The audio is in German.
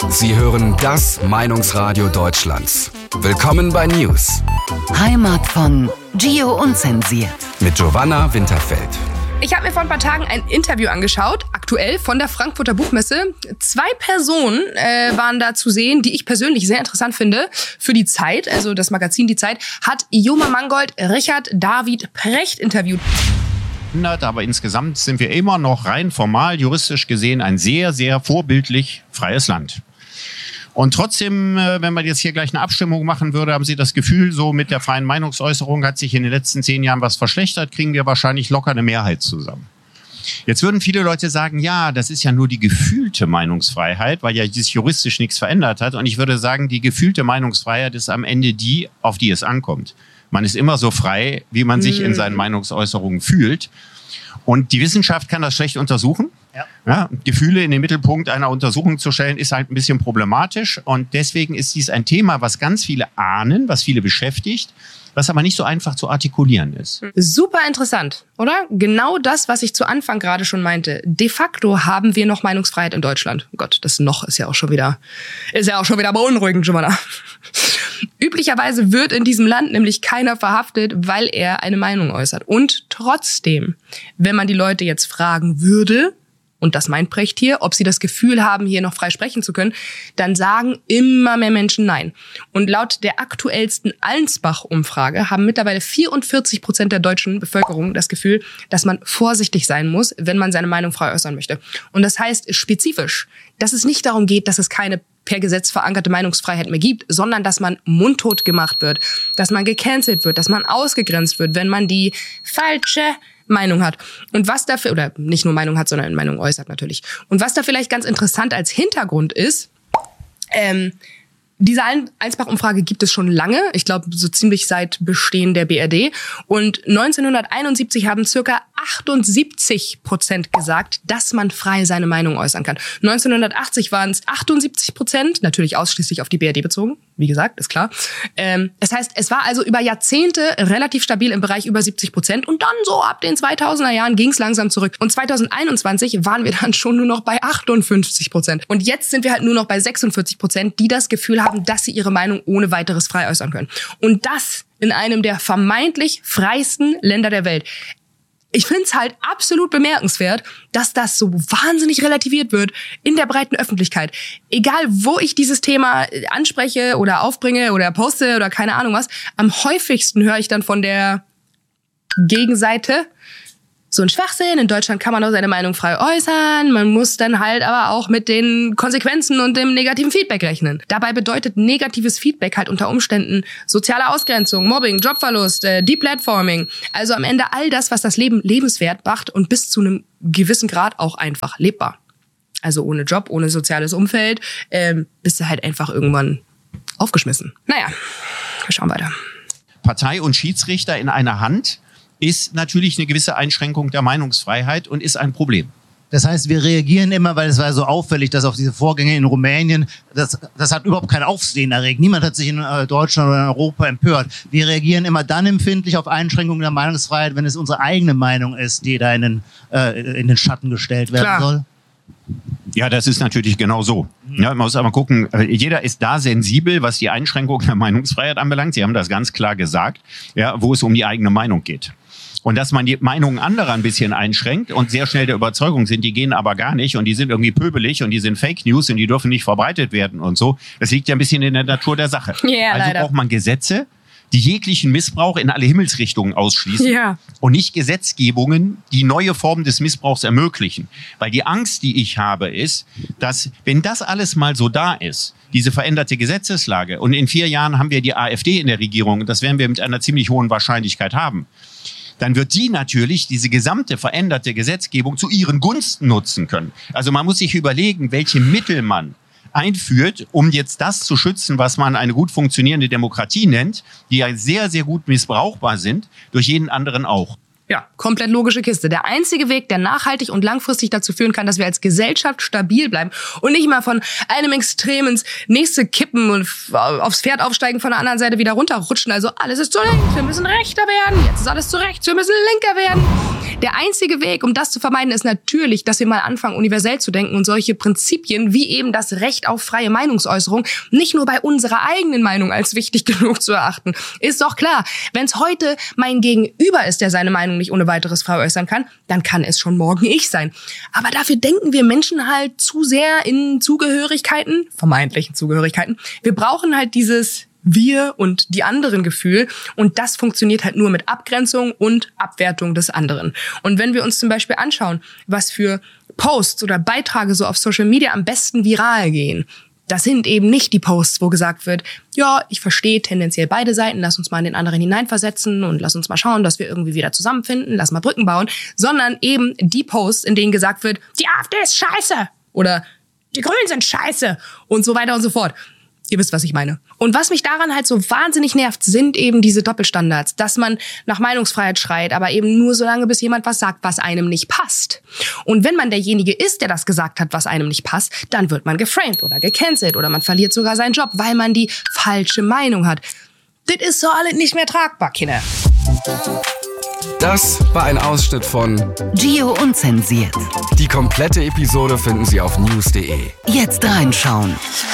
Sie hören das Meinungsradio Deutschlands. Willkommen bei News. Heimat von Gio Unzensiert. Mit Giovanna Winterfeld. Ich habe mir vor ein paar Tagen ein Interview angeschaut, aktuell von der Frankfurter Buchmesse. 2 Personen waren da zu sehen, die ich persönlich sehr interessant finde. Für die Zeit, also das Magazin Die Zeit, hat Ioma Mangold Richard David Precht interviewt. Aber insgesamt sind wir immer noch rein formal, juristisch gesehen, ein sehr, sehr vorbildlich freies Land. Und trotzdem, wenn man jetzt hier gleich eine Abstimmung machen würde, haben Sie das Gefühl, so mit der freien Meinungsäußerung hat sich in den letzten 10 Jahren was verschlechtert, kriegen wir wahrscheinlich locker eine Mehrheit zusammen. Jetzt würden viele Leute sagen, ja, das ist ja nur die gefühlte Meinungsfreiheit, weil ja sich juristisch nichts verändert hat. Und ich würde sagen, die gefühlte Meinungsfreiheit ist am Ende die, auf die es ankommt. Man ist immer so frei, wie man sich in seinen Meinungsäußerungen fühlt. Und die Wissenschaft kann das schlecht untersuchen. Ja, Gefühle in den Mittelpunkt einer Untersuchung zu stellen, ist halt ein bisschen problematisch. Und deswegen ist dies ein Thema, was ganz viele ahnen, was viele beschäftigt, was aber nicht so einfach zu artikulieren ist. Super interessant, oder? Genau das, was ich zu Anfang gerade schon meinte. De facto haben wir noch Meinungsfreiheit in Deutschland. Oh Gott, das noch ist ja auch schon wieder beunruhigend, Giovanna. Üblicherweise wird in diesem Land nämlich keiner verhaftet, weil er eine Meinung äußert. Und trotzdem, wenn man die Leute jetzt fragen würde, und das meint Precht hier, ob sie das Gefühl haben, hier noch frei sprechen zu können, dann sagen immer mehr Menschen nein. Und laut der aktuellsten Allensbach-Umfrage haben mittlerweile 44% der deutschen Bevölkerung das Gefühl, dass man vorsichtig sein muss, wenn man seine Meinung frei äußern möchte. Und das heißt spezifisch, dass es nicht darum geht, dass es keine per Gesetz verankerte Meinungsfreiheit mehr gibt, sondern dass man mundtot gemacht wird, dass man gecancelt wird, dass man ausgegrenzt wird, wenn man die falsche Meinung hat. Und was dafür, oder nicht nur Meinung hat, sondern Meinung äußert natürlich. Und was da vielleicht ganz interessant als Hintergrund ist, diese Allensbach-Umfrage gibt es schon lange, ich glaube so ziemlich seit Bestehen der BRD. Und 1971 haben circa 78% gesagt, dass man frei seine Meinung äußern kann. 1980 waren es 78%, natürlich ausschließlich auf die BRD bezogen, wie gesagt, ist klar. Das heißt, es war also über Jahrzehnte relativ stabil im Bereich über 70% und dann so ab den 2000er Jahren ging es langsam zurück. Und 2021 waren wir dann schon nur noch bei 58%. Und jetzt sind wir halt nur noch bei 46%, die das Gefühl haben, dass sie ihre Meinung ohne weiteres frei äußern können. Und das in einem der vermeintlich freiesten Länder der Welt. Ich finde es halt absolut bemerkenswert, dass das so wahnsinnig relativiert wird in der breiten Öffentlichkeit. Egal, wo ich dieses Thema anspreche oder aufbringe oder poste oder keine Ahnung was, am häufigsten höre ich dann von der Gegenseite, so ein Schwachsinn, in Deutschland kann man auch seine Meinung frei äußern, man muss dann halt aber auch mit den Konsequenzen und dem negativen Feedback rechnen. Dabei bedeutet negatives Feedback halt unter Umständen soziale Ausgrenzung, Mobbing, Jobverlust, Deplatforming, also am Ende all das, was das Leben lebenswert macht und bis zu einem gewissen Grad auch einfach lebbar. Also ohne Job, ohne soziales Umfeld, bist du halt einfach irgendwann aufgeschmissen. Naja, wir schauen weiter. Partei und Schiedsrichter in einer Hand ist natürlich eine gewisse Einschränkung der Meinungsfreiheit und ist ein Problem. Das heißt, wir reagieren immer, weil es war so auffällig, dass auf diese Vorgänge in Rumänien, das hat überhaupt kein Aufsehen erregt. Niemand hat sich in Deutschland oder in Europa empört. Wir reagieren immer dann empfindlich auf Einschränkungen der Meinungsfreiheit, wenn es unsere eigene Meinung ist, die da in den Schatten gestellt werden soll. Ja, das ist natürlich genau so. Ja, man muss aber gucken, jeder ist da sensibel, was die Einschränkung der Meinungsfreiheit anbelangt. Sie haben das ganz klar gesagt, ja, wo es um die eigene Meinung geht. Und dass man die Meinungen anderer ein bisschen einschränkt und sehr schnell der Überzeugung sind, die gehen aber gar nicht und die sind irgendwie pöbelig und die sind Fake News und die dürfen nicht verbreitet werden und so. Das liegt ja ein bisschen in der Natur der Sache. Ja, also leider. braucht man Gesetze, die jeglichen Missbrauch in alle Himmelsrichtungen ausschließen. Ja. Und nicht Gesetzgebungen, die neue Formen des Missbrauchs ermöglichen. Weil die Angst, die ich habe, ist, dass wenn das alles mal so da ist, diese veränderte Gesetzeslage, und in 4 Jahren haben wir die AfD in der Regierung, das werden wir mit einer ziemlich hohen Wahrscheinlichkeit haben, dann wird die natürlich diese gesamte veränderte Gesetzgebung zu ihren Gunsten nutzen können. Also man muss sich überlegen, welche Mittel man einführt, um jetzt das zu schützen, was man eine gut funktionierende Demokratie nennt, die ja sehr, sehr gut missbrauchbar sind, durch jeden anderen auch. Ja, komplett logische Kiste. Der einzige Weg, der nachhaltig und langfristig dazu führen kann, dass wir als Gesellschaft stabil bleiben und nicht mal von einem Extrem ins nächste kippen und aufs Pferd aufsteigen, von der anderen Seite wieder runterrutschen. Also alles ist zu links, wir müssen rechter werden, jetzt ist alles zu rechts, wir müssen linker werden. Der einzige Weg, um das zu vermeiden, ist natürlich, dass wir mal anfangen, universell zu denken und solche Prinzipien wie eben das Recht auf freie Meinungsäußerung nicht nur bei unserer eigenen Meinung als wichtig genug zu erachten. Ist doch klar, wenn es heute mein Gegenüber ist, der seine Meinung nicht ohne weiteres frei äußern kann, dann kann es schon morgen ich sein. Aber dafür denken wir Menschen halt zu sehr in Zugehörigkeiten, vermeintlichen Zugehörigkeiten. Wir brauchen halt dieses Wir und die anderen Gefühl. Und das funktioniert halt nur mit Abgrenzung und Abwertung des anderen. Und wenn wir uns zum Beispiel anschauen, was für Posts oder Beiträge so auf Social Media am besten viral gehen, das sind eben nicht die Posts, wo gesagt wird, ja, ich verstehe tendenziell beide Seiten, lass uns mal in den anderen hineinversetzen und lass uns mal schauen, dass wir irgendwie wieder zusammenfinden, lass mal Brücken bauen, sondern eben die Posts, in denen gesagt wird, die AfD ist scheiße oder die Grünen sind scheiße und so weiter und so fort. Ihr wisst, was ich meine. Und was mich daran halt so wahnsinnig nervt, sind eben diese Doppelstandards, dass man nach Meinungsfreiheit schreit, aber eben nur so lange, bis jemand was sagt, was einem nicht passt. Und wenn man derjenige ist, der das gesagt hat, was einem nicht passt, dann wird man geframed oder gecancelt oder man verliert sogar seinen Job, weil man die falsche Meinung hat. Das ist so alles nicht mehr tragbar, Kinder. Das war ein Ausschnitt von Gio Unzensiert. Die komplette Episode finden Sie auf news.de. Jetzt reinschauen.